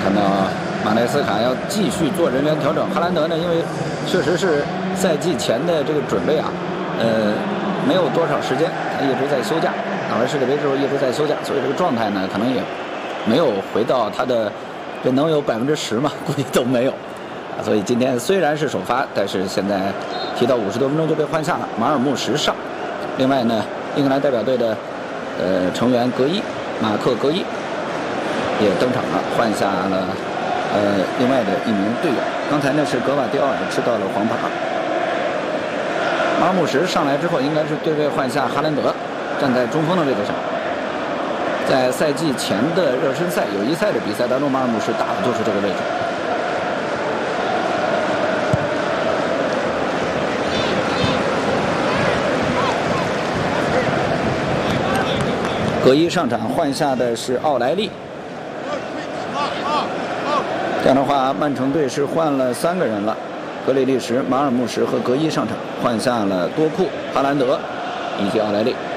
看到马内斯卡要继续做人员调整。哈兰德呢，因为确实是赛季前的这个准备啊，没有多少时间，他一直在休假，打完世界杯之后一直在休假，所以这个状态呢，可能也没有回到他的这能有10%嘛，估计都没有。所以今天虽然是首发，但是现在提到50多分钟就被换下了，马尔穆什上。另外呢，英格兰代表队的成员马克格伊也登场了，换下了另外的一名队友。刚才呢是格瓦迪奥尔吃到了黄牌。马尔穆什上来之后，应该是对位换下哈兰德，站在中锋的位置上。在赛季前的热身赛、友谊赛的比赛当中，马尔穆什打的就是这个位置。格伊上场换下的是奥莱利。这样的话，曼城队是换了3个人了，格里利什、马尔穆什和格伊上场，换下了多库、哈兰德以及奥莱利。